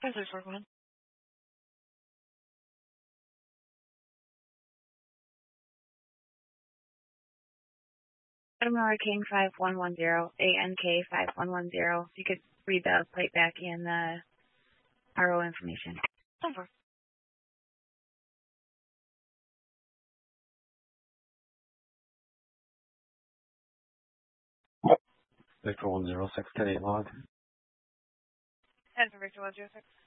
1. Aurora King 5110, ANK 5110. You could read the plate back and the RO information. Over. Victor 106, 10-8 log. And for Victor 106.